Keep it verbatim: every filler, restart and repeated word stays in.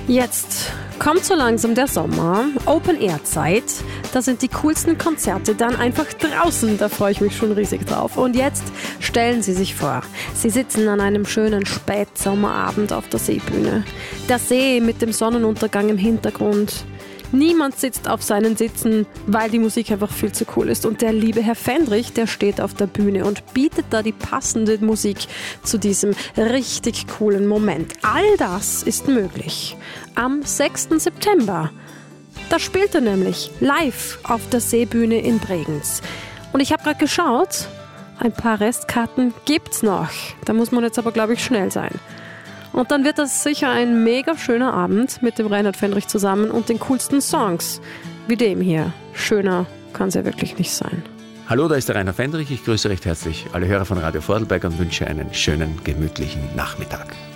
Jetzt kommt so langsam der Sommer, Open-Air-Zeit. Da sind die coolsten Konzerte dann einfach draußen. Da freue ich mich schon riesig drauf. Und jetzt stellen Sie sich vor, Sie sitzen an einem schönen Spätsommerabend auf der Seebühne. Der See mit dem Sonnenuntergang im Hintergrund. Niemand sitzt auf seinen Sitzen, weil die Musik einfach viel zu cool ist. Und der liebe Herr Fendrich, der steht auf der Bühne und bietet da die passende Musik zu diesem richtig coolen Moment. All das ist möglich am sechsten September. Da spielt er nämlich live auf der Seebühne in Bregenz. Und ich habe gerade geschaut, ein paar Restkarten gibt's noch. Da muss man jetzt aber, glaube ich, schnell sein. Und dann wird das sicher ein mega schöner Abend mit dem Reinhard Fendrich zusammen und den coolsten Songs, wie dem hier. Schöner kann es ja wirklich nicht sein. Hallo, da ist der Reinhard Fendrich. Ich grüße recht herzlich alle Hörer von Radio Vorarlberg und wünsche einen schönen, gemütlichen Nachmittag.